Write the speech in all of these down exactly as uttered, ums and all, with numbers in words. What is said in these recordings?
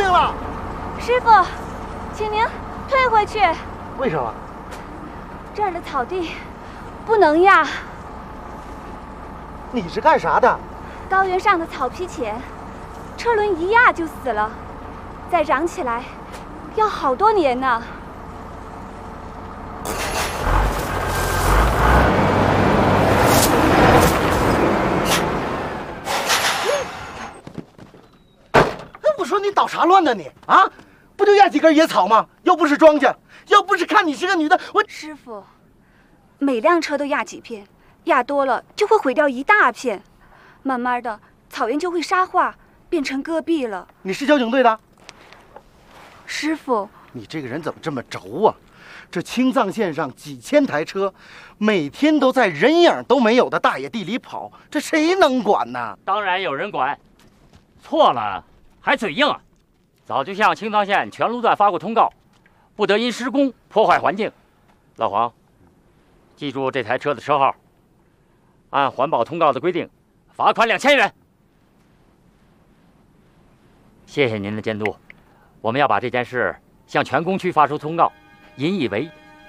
命了。 师傅，请您退回去。 为什么？ 这儿的草地不能压。 你是干啥的？ 高原上的草坯浅，车轮一压就死了，再长起来要好多年呢。 我说你捣啥乱呢你啊？不就压几根野草吗？又不是庄稼，要不是看你是个女的，我师傅，每辆车都压几片，压多了就会毁掉一大片，慢慢的草原就会沙化，变成戈壁了。 你是交警队的？ 师傅， 你这个人怎么这么轴啊？这青藏线上几千台车，每天都在人影都没有的大野地里跑，这谁能管呢？ 当然有人管，错了还嘴硬啊！早就向青藏线全路段发过通告，不得因施工破坏环境。老黄，记住这台车的车号，按环保通告的规定，罚款两千元。谢谢您的监督，我们要把这件事向全工区发出通告，引以为。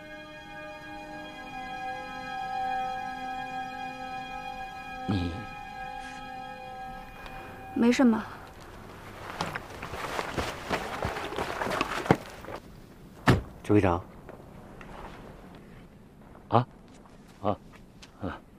你没什么。 指挥长，